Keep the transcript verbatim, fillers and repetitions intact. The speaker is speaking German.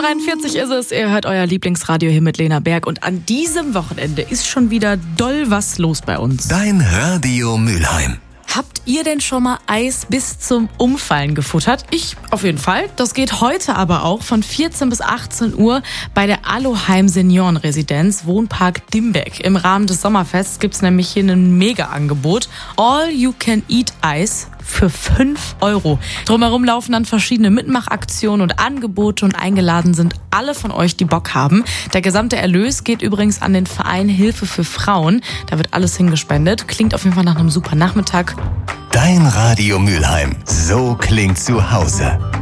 dreiundvierzig ist es. Ihr hört euer Lieblingsradio hier mit Lena Berg. Und an diesem Wochenende ist schon wieder doll was los bei uns. Dein Radio Mülheim. Habt ihr denn schon mal Eis bis zum Umfallen gefuttert? Ich auf jeden Fall. Das geht heute aber auch von vierzehn bis achtzehn Uhr bei der Aloheim Seniorenresidenz Wohnpark Dimbeck. Im Rahmen des Sommerfests gibt's nämlich hier ein Mega-Angebot. All-You-Can-Eat-Eis für fünf Euro. Drumherum laufen dann verschiedene Mitmachaktionen und Angebote und eingeladen sind alle von euch, die Bock haben. Der gesamte Erlös geht übrigens an den Verein Hilfe für Frauen. Da wird alles hingespendet. Klingt auf jeden Fall nach einem super Nachmittag. Dein Radio Mülheim. So klingt zu Hause.